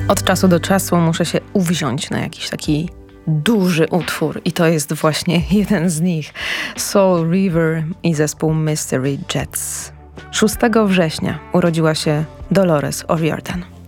Od czasu do czasu muszę się uwziąć na jakiś taki duży utwór i to jest właśnie jeden z nich. Soul River i zespół Mystery Jets. 6 września urodziła się Dolores O'Riordan.